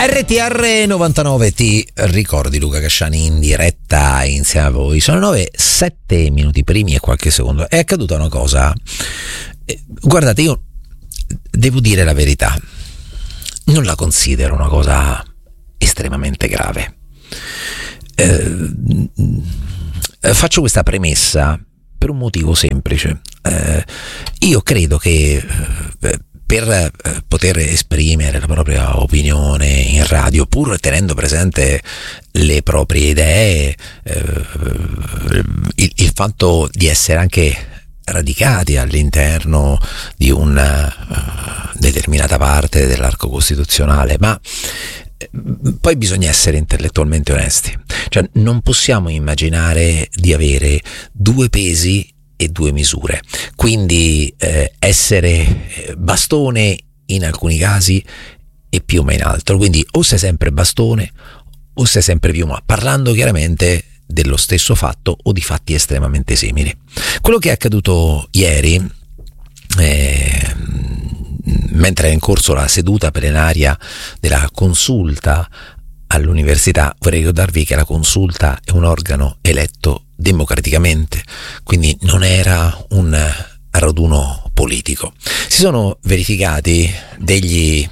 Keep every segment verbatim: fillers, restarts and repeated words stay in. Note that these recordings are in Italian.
R T R novantanove, ti ricordi Luca Casciani in diretta insieme a voi. Sono nove, sette minuti primi e qualche secondo. È accaduta una cosa, guardate, io devo dire la verità, non la considero una cosa estremamente grave. Eh, faccio questa premessa per un motivo semplice. Eh, io credo che eh, per eh, poter esprimere la propria opinione in radio, pur tenendo presente le proprie idee, eh, il, il fatto di essere anche radicati all'interno di una uh, determinata parte dell'arco costituzionale, ma poi bisogna essere intellettualmente onesti, cioè non possiamo immaginare di avere due pesi e due misure, quindi eh, essere bastone in alcuni casi e piuma in altro, quindi o sei sempre bastone o sei sempre piuma, parlando chiaramente dello stesso fatto o di fatti estremamente simili. Quello che è accaduto ieri, eh, mentre è in corso la seduta plenaria della consulta all'università, vorrei ricordarvi che la consulta è un organo eletto democraticamente, quindi non era un raduno politico. Si sono verificati degli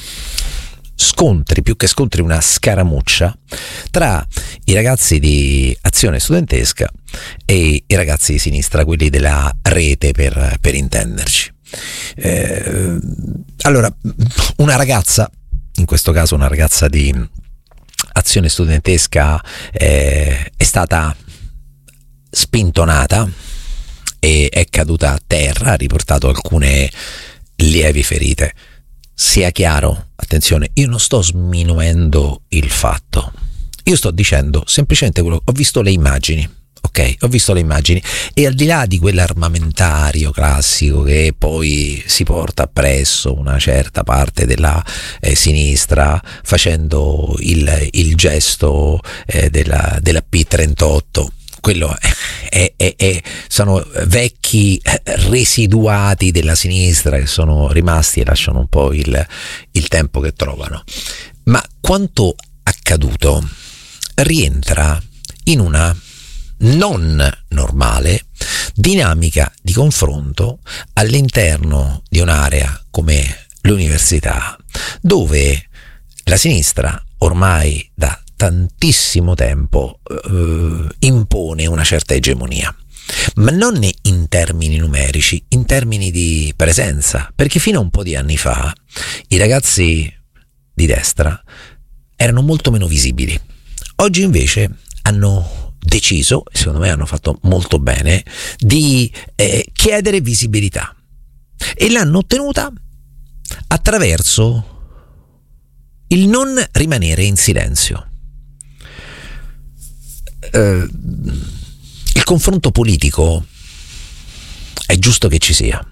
scontri, più che scontri una scaramuccia tra i ragazzi di Azione Studentesca e i ragazzi di sinistra, quelli della rete per, per intenderci. Eh, allora, una ragazza, in questo caso una ragazza di Azione Studentesca, eh, è stata spintonata e è caduta a terra, ha riportato alcune lievi ferite. Sia chiaro, attenzione, io non sto sminuendo il fatto, io sto dicendo semplicemente quello, ho visto le immagini, ok? Ho visto le immagini e al di là di quell'armamentario classico che poi si porta appresso una certa parte della eh, sinistra facendo il, il gesto eh, della, della P trentotto, quello è, è, è, sono vecchi residuati della sinistra che sono rimasti e lasciano un po' il, il tempo che trovano. Ma quanto accaduto rientra in una non normale dinamica di confronto all'interno di un'area come l'università, dove la sinistra ormai da tantissimo tempo eh, impone una certa egemonia, ma non in termini numerici, in termini di presenza, perché fino a un po' di anni fa i ragazzi di destra erano molto meno visibili. Oggi invece hanno deciso, secondo me hanno fatto molto bene, di eh, chiedere visibilità e l'hanno ottenuta attraverso il non rimanere in silenzio. Uh, il confronto politico è giusto che ci sia,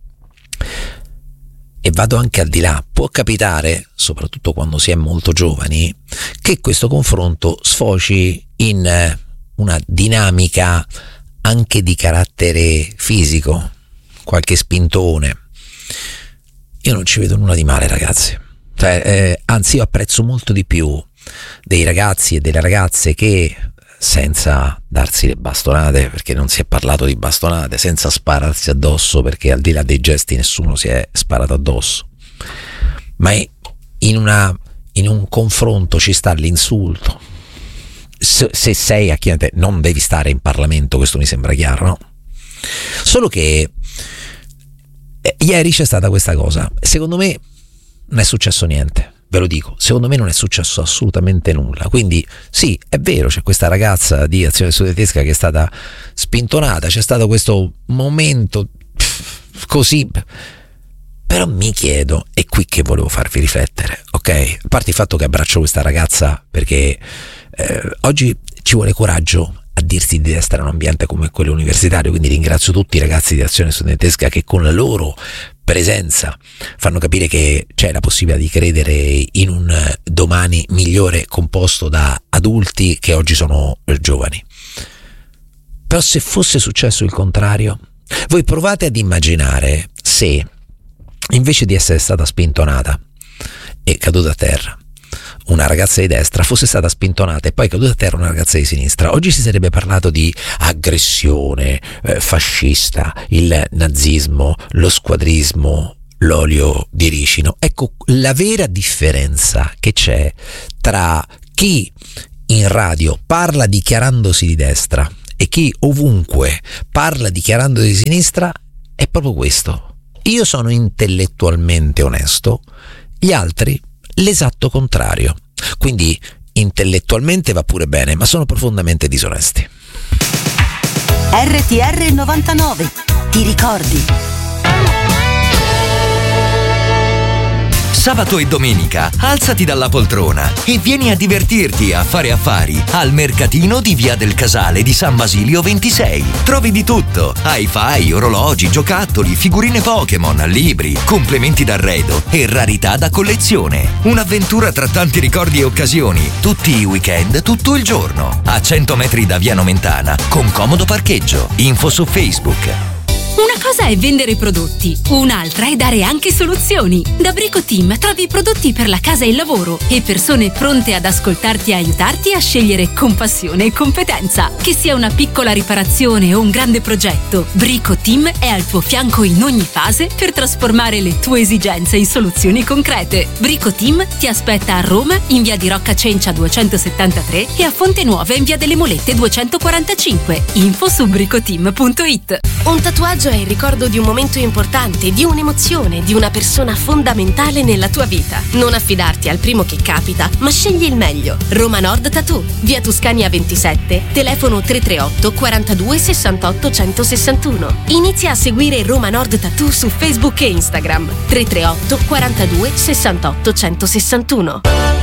e vado anche al di là. Può capitare, soprattutto quando si è molto giovani, che questo confronto sfoci in una dinamica anche di carattere fisico, qualche spintone. Io non ci vedo nulla di male, ragazzi, cioè, eh, anzi io apprezzo molto di più dei ragazzi e delle ragazze che, senza darsi le bastonate, perché non si è parlato di bastonate, senza spararsi addosso, perché al di là dei gesti nessuno si è sparato addosso, ma in, una, in un confronto ci sta l'insulto. Se, se sei a chi non devi stare in Parlamento, questo mi sembra chiaro, no? Solo che eh, ieri c'è stata questa cosa, secondo me non è successo niente. Ve lo dico, secondo me non è successo assolutamente nulla. Quindi sì, è vero, c'è questa ragazza di Azione Studentesca che è stata spintonata, c'è stato questo momento così, però mi chiedo, è qui che volevo farvi riflettere, ok? A parte il fatto che abbraccio questa ragazza perché eh, oggi ci vuole coraggio a dirsi di destra in un ambiente come quello universitario, quindi ringrazio tutti i ragazzi di Azione Studentesca che con la loro presenza fanno capire che c'è la possibilità di credere in un domani migliore composto da adulti che oggi sono giovani. Però se fosse successo il contrario, voi provate ad immaginare se invece di essere stata spintonata e caduta a terra una ragazza di destra fosse stata spintonata e poi caduta a terra una ragazza di sinistra, oggi si sarebbe parlato di aggressione eh, fascista, il nazismo, lo squadrismo, l'olio di ricino. Ecco la vera differenza che c'è tra chi in radio parla dichiarandosi di destra e chi ovunque parla dichiarandosi di sinistra è proprio questo. Io sono intellettualmente onesto, gli altri l'esatto contrario. Quindi intellettualmente va pure bene, ma sono profondamente disonesti. R T R novantanove, ti ricordi? Sabato e domenica alzati dalla poltrona e vieni a divertirti a fare affari al mercatino di Via del Casale di San Basilio ventisei. Trovi di tutto: hi-fi, orologi, giocattoli, figurine Pokémon, libri, complementi d'arredo e rarità da collezione. Un'avventura tra tanti ricordi e occasioni, tutti i weekend, tutto il giorno. A cento metri da Via Nomentana, con comodo parcheggio. Info su Facebook. Una cosa è vendere prodotti, un'altra è dare anche soluzioni. Da Brico Team trovi prodotti per la casa e il lavoro e persone pronte ad ascoltarti e aiutarti a scegliere con passione e competenza. Che sia una piccola riparazione o un grande progetto, Brico Team è al tuo fianco in ogni fase per trasformare le tue esigenze in soluzioni concrete. Brico Team ti aspetta a Roma in via di Rocca Cencia duecentosettantatré e a Fonte Nuova in via delle Molette duecentoquarantacinque. Info su bricoteam punto it. Un tatuaggio è il ricordo di un momento importante, di un'emozione, di una persona fondamentale nella tua vita. Non affidarti al primo che capita, ma scegli il meglio. Roma Nord Tattoo, via Tuscania ventisette, telefono tre tre otto quarantadue sessantotto centosessantuno. Inizia a seguire Roma Nord Tattoo su Facebook e Instagram. tre tre otto quarantadue sessantotto centosessantuno.